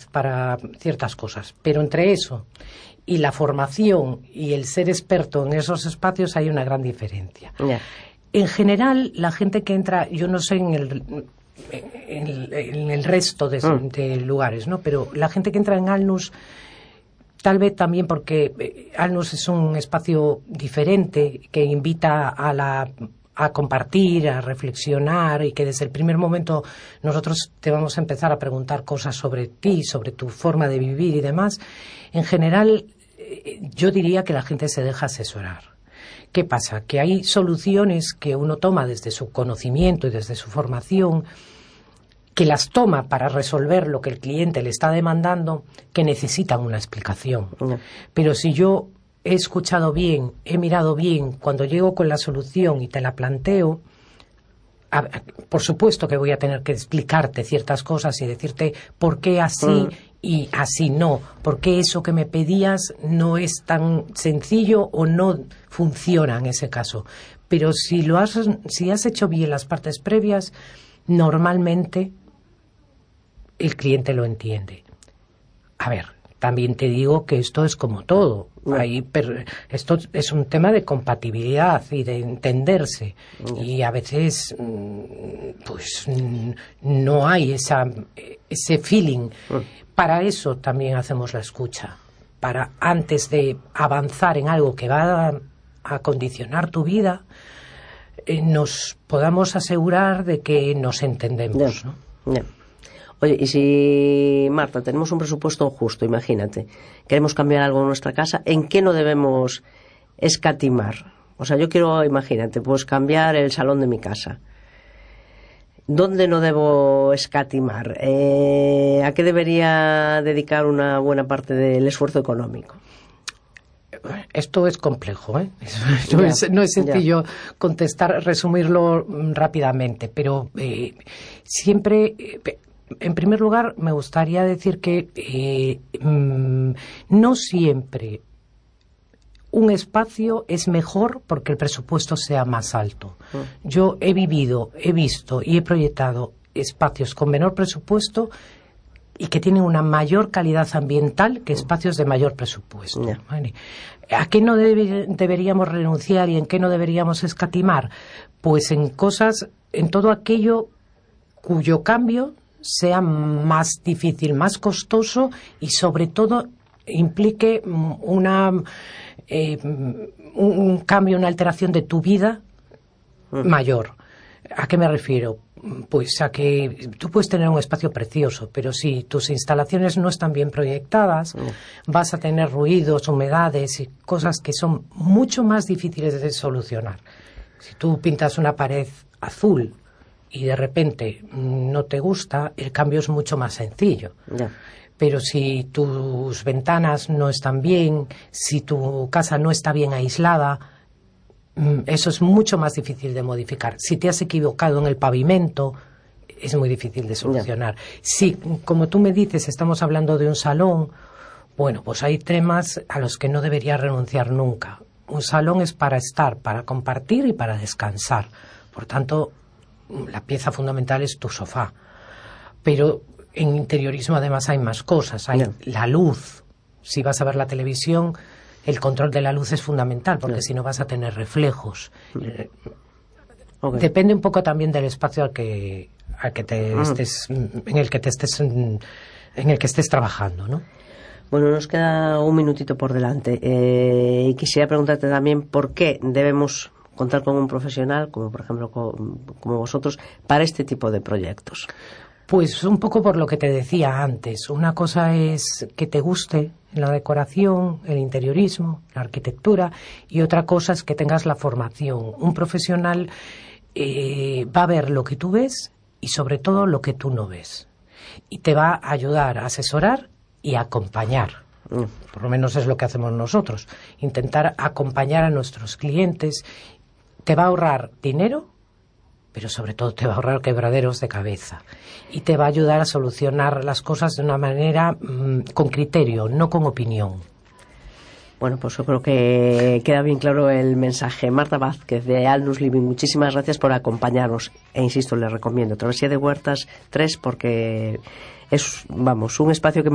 para ciertas cosas, pero entre eso y la formación y el ser experto en esos espacios hay una gran diferencia. Yeah. En general, la gente que entra, yo no sé en el resto de lugares, ¿no? Pero la gente que entra en Alnus, tal vez también porque Alnus es un espacio diferente que invita a compartir, a reflexionar, y que desde el primer momento nosotros te vamos a empezar a preguntar cosas sobre ti, sobre tu forma de vivir y demás. En general, yo diría que la gente se deja asesorar. ¿Qué pasa? Que hay soluciones que uno toma desde su conocimiento y desde su formación, que las toma para resolver lo que el cliente le está demandando, que necesitan una explicación. Pero si yo he escuchado bien, he mirado bien, cuando llego con la solución y te la planteo, por supuesto que voy a tener que explicarte ciertas cosas y decirte por qué así y así no, por qué eso que me pedías no es tan sencillo o no funciona en ese caso. Pero si has hecho bien las partes previas, normalmente el cliente lo entiende. A ver, también te digo que esto es como todo. Esto es un tema de compatibilidad y de entenderse. Y a veces pues no hay ese feeling. Para eso también hacemos la escucha. Para antes de avanzar en algo que va a condicionar tu vida, nos podamos asegurar de que nos entendemos, ¿no? Oye, y si, Marta, tenemos un presupuesto justo, imagínate, queremos cambiar algo en nuestra casa, ¿en qué no debemos escatimar? O sea, yo quiero, imagínate, pues cambiar el salón de mi casa. ¿Dónde no debo escatimar? ¿A qué debería dedicar una buena parte del esfuerzo económico? Esto es complejo, ¿eh? No es sencillo contestar, resumirlo rápidamente, pero siempre... En primer lugar, me gustaría decir que no siempre un espacio es mejor porque el presupuesto sea más alto. Yo he vivido, he visto y he proyectado espacios con menor presupuesto y que tienen una mayor calidad ambiental que espacios de mayor presupuesto. ¿Vale? ¿A qué no deberíamos renunciar y en qué no deberíamos escatimar? Pues en todo aquello cuyo cambio sea más difícil, más costoso y sobre todo implique un cambio, una alteración de tu vida mayor. ¿A qué me refiero? Pues a que tú puedes tener un espacio precioso, pero si tus instalaciones no están bien proyectadas, vas a tener ruidos, humedades y cosas que son mucho más difíciles de solucionar. Si tú pintas una pared azul y de repente no te gusta, el cambio es mucho más sencillo. Pero si tus ventanas no están bien, si tu casa no está bien aislada, eso es mucho más difícil de modificar. Si te has equivocado en el pavimento, es muy difícil de solucionar. Si, como tú me dices, estamos hablando de un salón, bueno, pues hay temas a los que no debería renunciar nunca. Un salón es para estar, para compartir y para descansar. Por tanto, la pieza fundamental es tu sofá. Pero en interiorismo además hay más cosas. Hay la luz. Si vas a ver la televisión, el control de la luz es fundamental, porque si no vas a tener reflejos. Depende un poco también del espacio en el que estés trabajando, ¿no? Bueno, nos queda un minutito por delante. Y quisiera preguntarte también por qué debemos contar con un profesional, como por ejemplo como vosotros, para este tipo de proyectos. Pues un poco por lo que te decía antes. Una cosa es que te guste la decoración, el interiorismo, la arquitectura, y otra cosa es que tengas la formación. Un profesional va a ver lo que tú ves y sobre todo lo que tú no ves. Y te va a ayudar a asesorar y a acompañar. Por lo menos es lo que hacemos nosotros. Intentar acompañar a nuestros clientes. Te va a ahorrar dinero, pero sobre todo te va a ahorrar quebraderos de cabeza y te va a ayudar a solucionar las cosas de una manera con criterio, no con opinión. Bueno, pues yo creo que queda bien claro el mensaje. Marta Vázquez, de Alnus Living, muchísimas gracias por acompañarnos. E insisto, les recomiendo Travesía de Huertas 3 porque es, un espacio que